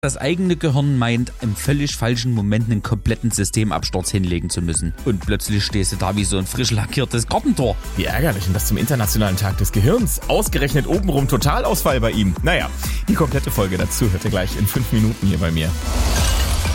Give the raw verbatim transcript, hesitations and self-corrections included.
Das eigene Gehirn meint, im völlig falschen Moment einen kompletten Systemabsturz hinlegen zu müssen. Und plötzlich stehst du da wie so ein frisch lackiertes Gartentor. Wie ärgerlich, und das zum Internationalen Tag des Gehirns. Ausgerechnet obenrum Totalausfall bei ihm. Naja, die komplette Folge dazu hört ihr gleich in fünf Minuten hier bei mir.